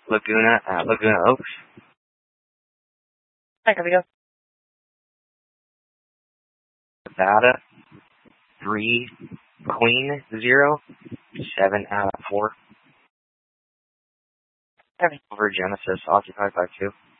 Laguna at Laguna Oaks. Hi, here we go. Nevada 3 Queen 0 7 out of 4. Okay. Over Genesis occupied by 2.